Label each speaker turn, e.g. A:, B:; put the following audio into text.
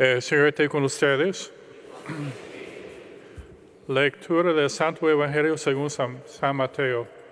A: El Señor esté con ustedes. Lectura del Santo Evangelio según San Mateo.